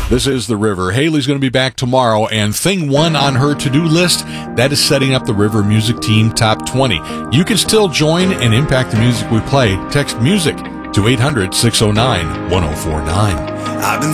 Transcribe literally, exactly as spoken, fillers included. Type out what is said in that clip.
This is The River. Haley's going to be back tomorrow, and thing one on her to-do list, that is setting up the River Music Team Top twenty. You can still join and impact the music we play. Text MUSIC to eight hundred, six oh nine, one oh four nine. I've been